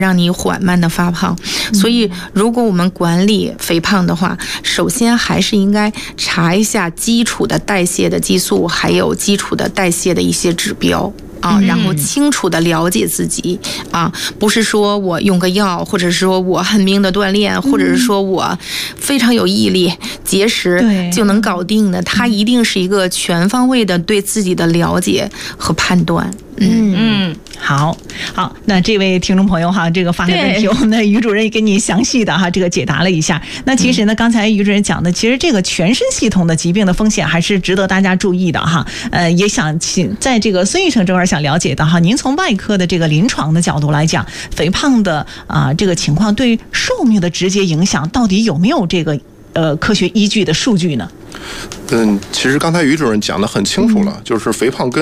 让你缓慢的发胖。所以如果我们管理肥胖的话，首先还是应该查一下基础的代谢的激素，还有基础的代谢的一些指标。然后清楚的了解自己不是说我用个药，或者是说我狠命的锻炼，或者是说我非常有毅力节食就能搞定的。它一定是一个全方位的对自己的了解和判断。 好，那这位听众朋友哈，这个发的问题，我们的于主任也给你详细的这个解答了一下。那其实呢，刚才于主任讲的，其实这个全身系统的疾病的风险还是值得大家注意的哈。也想请在这个孙医生这块想了解的哈，您从外科的这个临床的角度来讲，肥胖的这个情况对寿命的直接影响，到底有没有这个科学依据的数据呢？ 其实刚才于主任讲得很清楚了，就是肥胖跟